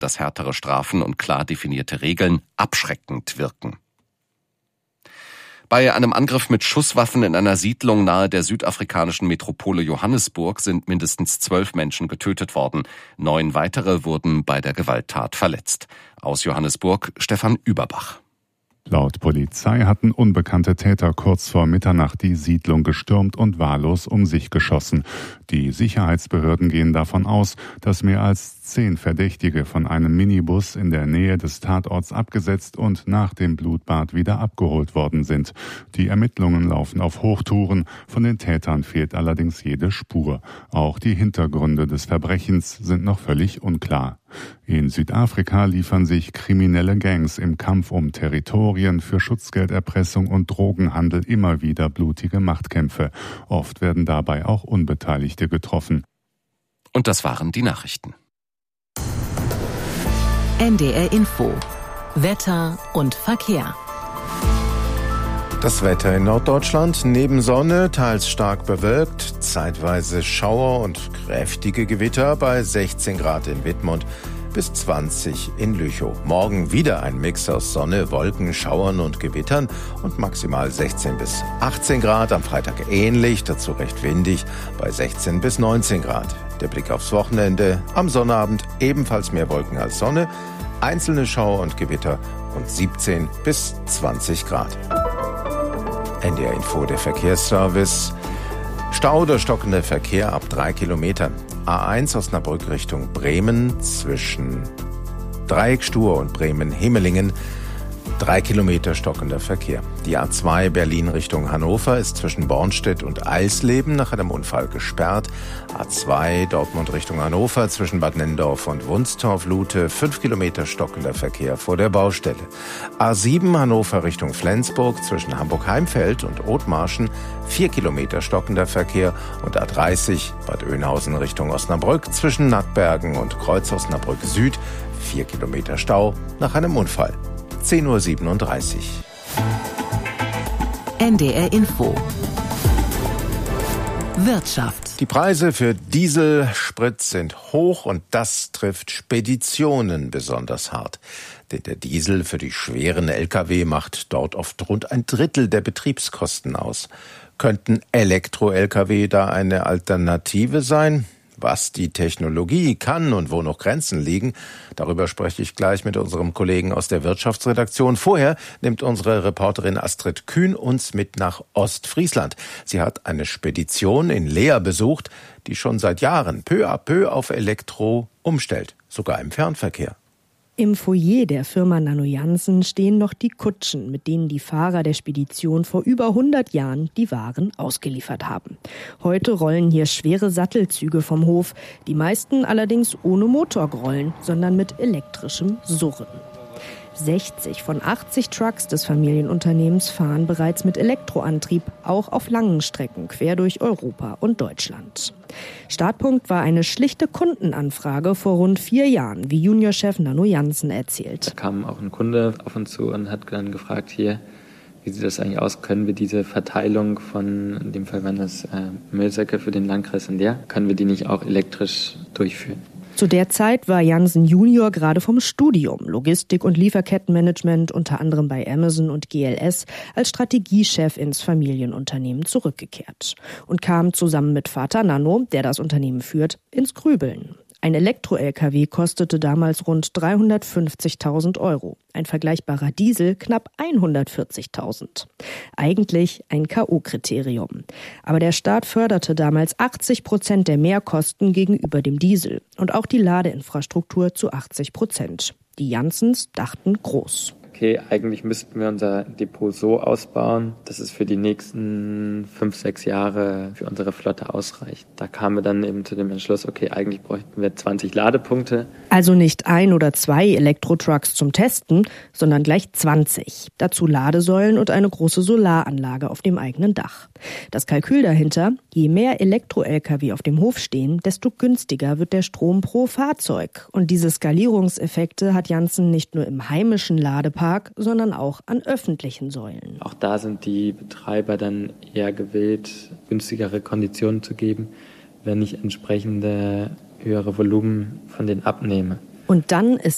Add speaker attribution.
Speaker 1: dass härtere Strafen und klar definierte Regeln abschreckend wirken. Bei einem Angriff mit Schusswaffen in einer Siedlung nahe der südafrikanischen Metropole Johannesburg sind mindestens 12 Menschen getötet worden. 9 weitere wurden bei der Gewalttat verletzt. Aus Johannesburg Stefan Überbach.
Speaker 2: Laut Polizei hatten unbekannte Täter kurz vor Mitternacht die Siedlung gestürmt und wahllos um sich geschossen. Die Sicherheitsbehörden gehen davon aus, dass mehr als 10 Verdächtige von einem Minibus in der Nähe des Tatorts abgesetzt und nach dem Blutbad wieder abgeholt worden sind. Die Ermittlungen laufen auf Hochtouren. Von den Tätern fehlt allerdings jede Spur. Auch die Hintergründe des Verbrechens sind noch völlig unklar. In Südafrika liefern sich kriminelle Gangs im Kampf um Territorien für Schutzgelderpressung und Drogenhandel immer wieder blutige Machtkämpfe. Oft werden dabei auch Unbeteiligte getroffen.
Speaker 1: Und das waren die Nachrichten.
Speaker 3: NDR Info. Wetter und Verkehr.
Speaker 4: Das Wetter in Norddeutschland: neben Sonne, teils stark bewölkt, zeitweise Schauer und kräftige Gewitter bei 16 Grad in Wittmund bis 20 in Lüchow. Morgen wieder ein Mix aus Sonne, Wolken, Schauern und Gewittern und maximal 16 bis 18 Grad. Am Freitag ähnlich, dazu recht windig bei 16 bis 19 Grad. Der Blick aufs Wochenende: am Sonnabend ebenfalls mehr Wolken als Sonne, einzelne Schauer und Gewitter und 17 bis 20 Grad. NDR Info, der Verkehrsservice. Stau oder stockender Verkehr ab 3 Kilometern. A1 Osnabrück Richtung Bremen zwischen Dreieckstuhr und Bremen-Hemelingen. 3 Kilometer stockender Verkehr. Die A2 Berlin Richtung Hannover ist zwischen Bornstedt und Eisleben nach einem Unfall gesperrt. A2 Dortmund Richtung Hannover zwischen Bad Nennendorf und Wunstorf-Lute 5 Kilometer stockender Verkehr vor der Baustelle. A7 Hannover Richtung Flensburg zwischen Hamburg-Heimfeld und Othmarschen 4 Kilometer stockender Verkehr und A30 Bad Oeynhausen Richtung Osnabrück zwischen Nattbergen und Kreuz Osnabrück Süd 4 Kilometer Stau nach einem Unfall. 10:37 Uhr.
Speaker 3: NDR Info. Wirtschaft.
Speaker 4: Die Preise für Dieselsprit sind hoch und das trifft Speditionen besonders hart. Denn der Diesel für die schweren Lkw macht dort oft rund ein Drittel der Betriebskosten aus. Könnten Elektro-Lkw da eine Alternative sein? Was die Technologie kann und wo noch Grenzen liegen, darüber spreche ich gleich mit unserem Kollegen aus der Wirtschaftsredaktion. Vorher nimmt unsere Reporterin Astrid Kühn uns mit nach Ostfriesland. Sie hat eine Spedition in Leer besucht, die schon seit Jahren peu à peu auf Elektro umstellt, sogar im Fernverkehr.
Speaker 5: Im Foyer der Firma Nano Jansen stehen noch die Kutschen, mit denen die Fahrer der Spedition vor über 100 Jahren die Waren ausgeliefert haben. Heute rollen hier schwere Sattelzüge vom Hof, die meisten allerdings ohne Motorgrollen, sondern mit elektrischem Surren. 60 von 80 Trucks des Familienunternehmens fahren bereits mit Elektroantrieb, auch auf langen Strecken quer durch Europa und Deutschland. Startpunkt war eine schlichte Kundenanfrage vor rund 4 Jahren, wie Juniorchef Nano Jansen erzählt.
Speaker 6: Da kam auch ein Kunde auf uns zu und hat dann gefragt, hier, wie sieht das eigentlich aus? Können wir diese Verteilung von, in dem Fall waren das Müllsäcke für den Landkreis in Leer, können wir die nicht auch elektrisch durchführen?
Speaker 5: Zu der Zeit war Jansen Junior gerade vom Studium Logistik- und Lieferkettenmanagement unter anderem bei Amazon und GLS als Strategiechef ins Familienunternehmen zurückgekehrt und kam zusammen mit Vater Nano, der das Unternehmen führt, ins Grübeln. Ein Elektro-LKW kostete damals rund 350.000 €. Ein vergleichbarer Diesel knapp 140.000. Eigentlich ein K.O.-Kriterium. Aber der Staat förderte damals 80% der Mehrkosten gegenüber dem Diesel und auch die Ladeinfrastruktur zu 80%. Die Janssens dachten groß.
Speaker 6: Okay, eigentlich müssten wir unser Depot so ausbauen, dass es für die nächsten 5-6 Jahre für unsere Flotte ausreicht. Da kamen wir dann eben zu dem Entschluss, okay, eigentlich bräuchten wir 20 Ladepunkte.
Speaker 5: Also nicht 1 oder 2 Elektro-Trucks zum Testen, sondern gleich 20. Dazu Ladesäulen und eine große Solaranlage auf dem eigenen Dach. Das Kalkül dahinter: je mehr Elektro-Lkw auf dem Hof stehen, desto günstiger wird der Strom pro Fahrzeug. Und diese Skalierungseffekte hat Janssen nicht nur im heimischen Ladepark, sondern auch an öffentlichen Säulen.
Speaker 6: Auch da sind die Betreiber dann eher gewillt, günstigere Konditionen zu geben, wenn ich entsprechende höhere Volumen von denen abnehme.
Speaker 5: Und dann ist